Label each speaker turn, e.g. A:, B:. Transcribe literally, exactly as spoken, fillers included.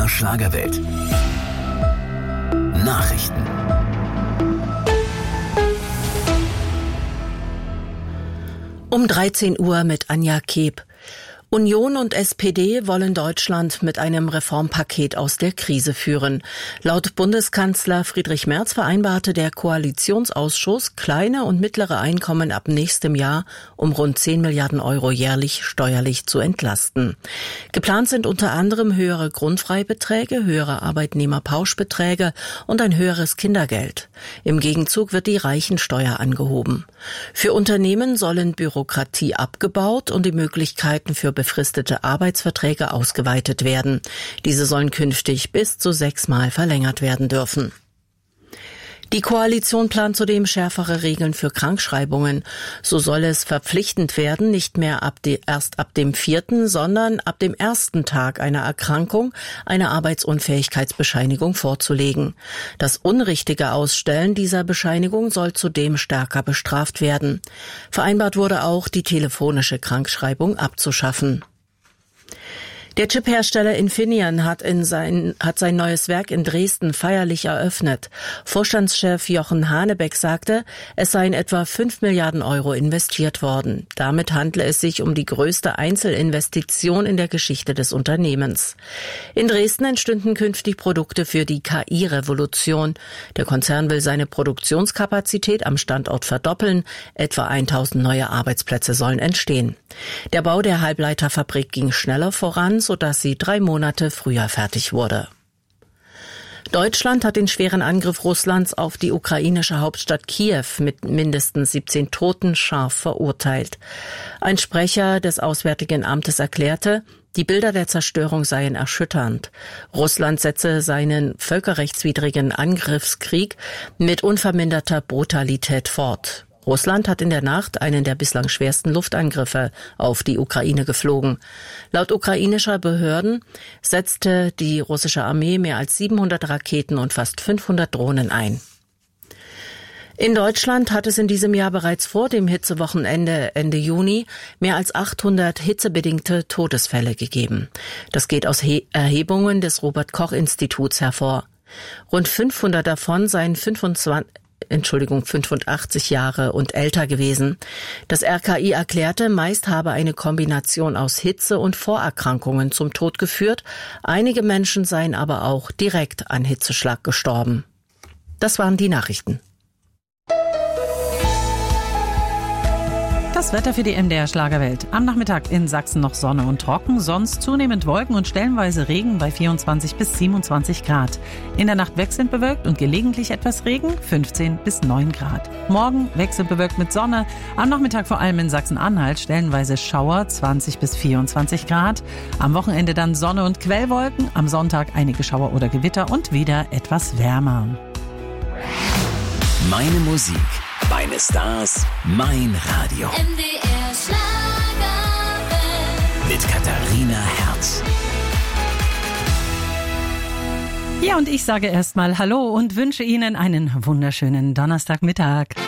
A: der Schlagerwelt. Nachrichten.
B: Um dreizehn Uhr mit Anja Keb. Union und S P D wollen Deutschland mit einem Reformpaket aus der Krise führen. Laut Bundeskanzler Friedrich Merz vereinbarte der Koalitionsausschuss, kleine und mittlere Einkommen ab nächstem Jahr um rund zehn Milliarden Euro jährlich steuerlich zu entlasten. Geplant sind unter anderem höhere Grundfreibeträge, höhere Arbeitnehmerpauschbeträge und ein höheres Kindergeld. Im Gegenzug wird die Reichensteuer angehoben. Für Unternehmen sollen Bürokratie abgebaut und die Möglichkeiten für befristete Arbeitsverträge ausgeweitet werden. Diese sollen künftig bis zu sechsmal verlängert werden dürfen. Die Koalition plant zudem schärfere Regeln für Krankschreibungen. So soll es verpflichtend werden, nicht mehr ab de, erst ab dem vierten, sondern ab dem ersten Tag einer Erkrankung eine Arbeitsunfähigkeitsbescheinigung vorzulegen. Das unrichtige Ausstellen dieser Bescheinigung soll zudem stärker bestraft werden. Vereinbart wurde auch, die telefonische Krankschreibung abzuschaffen. Der Chiphersteller Infineon hat, in sein, hat sein neues Werk in Dresden feierlich eröffnet. Vorstandschef Jochen Hanebeck sagte, es seien etwa fünf Milliarden Euro investiert worden. Damit handle es sich um die größte Einzelinvestition in der Geschichte des Unternehmens. In Dresden entstünden künftig Produkte für die K I-Revolution. Der Konzern will seine Produktionskapazität am Standort verdoppeln. Etwa tausend neue Arbeitsplätze sollen entstehen. Der Bau der Halbleiterfabrik ging schneller voran, sodass sie drei Monate früher fertig wurde. Deutschland hat den schweren Angriff Russlands auf die ukrainische Hauptstadt Kiew mit mindestens siebzehn Toten scharf verurteilt. Ein Sprecher des Auswärtigen Amtes erklärte, die Bilder der Zerstörung seien erschütternd. Russland setze seinen völkerrechtswidrigen Angriffskrieg mit unverminderter Brutalität fort. Russland hat in der Nacht einen der bislang schwersten Luftangriffe auf die Ukraine geflogen. Laut ukrainischer Behörden setzte die russische Armee mehr als siebenhundert Raketen und fast fünfhundert Drohnen ein. In Deutschland hat es in diesem Jahr bereits vor dem Hitzewochenende Ende Juni mehr als achthundert hitzebedingte Todesfälle gegeben. Das geht aus He- Erhebungen des Robert-Koch-Instituts hervor. Rund fünfhundert davon seien fünfundzwanzig Entschuldigung, fünfundachtzig Jahre und älter gewesen. Das R K I erklärte, meist habe eine Kombination aus Hitze und Vorerkrankungen zum Tod geführt. Einige Menschen seien aber auch direkt an Hitzeschlag gestorben. Das waren die Nachrichten.
C: Das Wetter für die M D R Schlagerwelt. Am Nachmittag in Sachsen noch Sonne und trocken, sonst zunehmend Wolken und stellenweise Regen bei vierundzwanzig bis siebenundzwanzig Grad. In der Nacht wechselnd bewölkt und gelegentlich etwas Regen, fünfzehn bis neun Grad. Morgen wechselnd bewölkt mit Sonne, am Nachmittag vor allem in Sachsen-Anhalt stellenweise Schauer, zwanzig bis vierundzwanzig Grad. Am Wochenende dann Sonne und Quellwolken, am Sonntag einige Schauer oder Gewitter und wieder etwas wärmer.
A: Meine Musik. Meine Stars, mein Radio.
D: M D R Schlagerwelt.
A: Mit Katharina Herz.
C: Ja, und ich sage erstmal Hallo und wünsche Ihnen einen wunderschönen Donnerstagmittag.